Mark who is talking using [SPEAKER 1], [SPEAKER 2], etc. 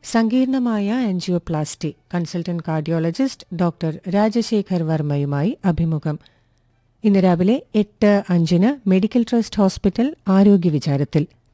[SPEAKER 1] സങ്കീർണമായ angioplasty consultant cardiologist doctor Rajasekhar വർമ്മയുമായി അഭിമുഖം. ഇന്ന് രാവിലെ 8:05 മെഡിക്കൽ ട്രസ്റ്റ് ഹോസ്പിറ്റൽ ആരോഗ്യ വിചാരത്തിൽ.